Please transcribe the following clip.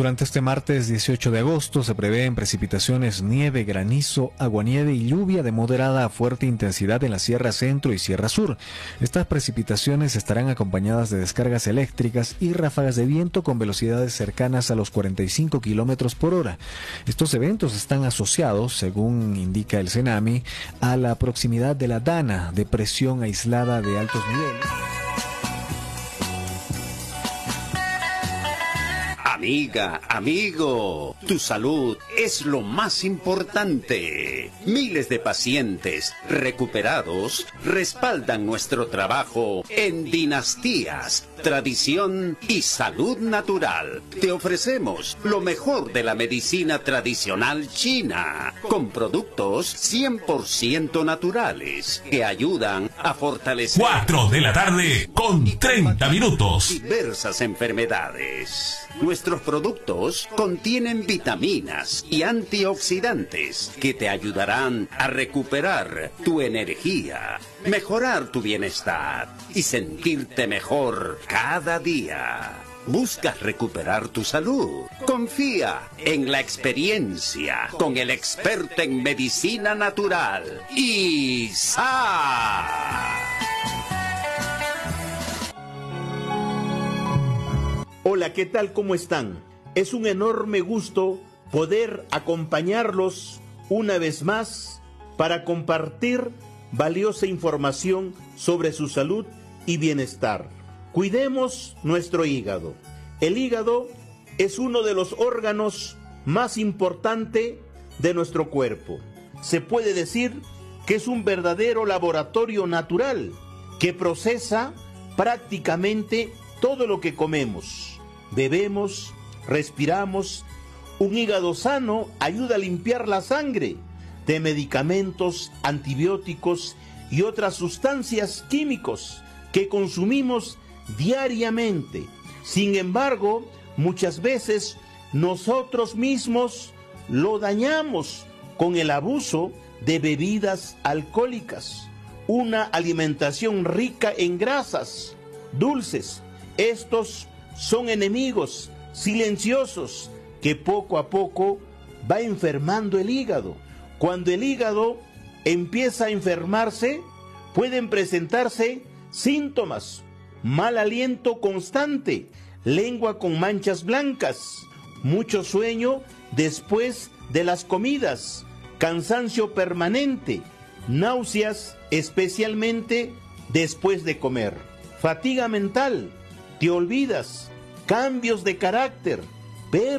Durante este martes 18 de agosto se prevén precipitaciones, nieve, granizo, aguanieve y lluvia de moderada a fuerte intensidad en la Sierra Centro y Sierra Sur. Estas precipitaciones estarán acompañadas de descargas eléctricas y ráfagas de viento con velocidades cercanas a los 45 kilómetros por hora. Estos eventos están asociados, según indica el CENAMI, a la proximidad de la DANA, depresión aislada de altos niveles. Amiga, amigo, tu salud es lo más importante. Miles de pacientes recuperados respaldan nuestro trabajo en Dinastías, Tradición y Salud Natural. Te ofrecemos lo mejor de la medicina tradicional china, con productos 100% naturales que ayudan a fortalecer 4 de la tarde con 30 minutos. Diversas enfermedades. Nuestros productos contienen vitaminas y antioxidantes que te ayudarán a recuperar tu energía, mejorar tu bienestar y sentirte mejor cada día. ¿Buscas recuperar tu salud? Confía en la experiencia con el experto en medicina natural, Isa. Hola, ¿qué tal? ¿Cómo están? Es un enorme gusto poder acompañarlos una vez más para compartir valiosa información sobre su salud y bienestar. Cuidemos nuestro hígado. El hígado es uno de los órganos más importantes de nuestro cuerpo. Se puede decir que es un verdadero laboratorio natural que procesa prácticamente todo lo que comemos, bebemos, respiramos. Un hígado sano ayuda a limpiar la sangre de medicamentos, antibióticos y otras sustancias químicos que consumimos diariamente. Sin embargo, muchas veces nosotros mismos lo dañamos con el abuso de bebidas alcohólicas, una alimentación rica en grasas, dulces. Estos son enemigos silenciosos que poco a poco va enfermando el hígado. Cuando el hígado empieza a enfermarse, pueden presentarse síntomas: mal aliento constante, lengua con manchas blancas, mucho sueño después de las comidas, cansancio permanente, náuseas especialmente después de comer, fatiga mental, te olvidas, cambios de carácter,